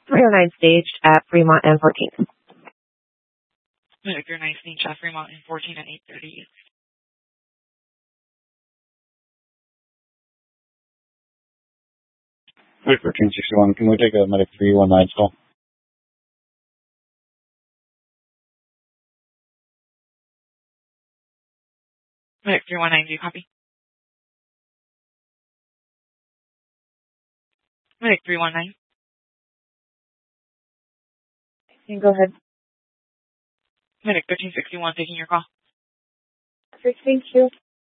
309 staged at Fremont and 14th. Medic 309 staged at Fremont and 14 at 8:30. Medic 1361, can we take a Medic 319 call? Medic 319, do you copy? Medic 319. Go ahead. Medic 1361, taking your call. Thank you.